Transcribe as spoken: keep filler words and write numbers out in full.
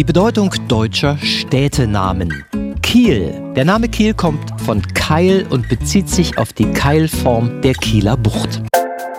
Die Bedeutung deutscher Städtenamen. Kiel. Der Name Kiel kommt von Keil und bezieht sich auf die Keilform der Kieler Bucht.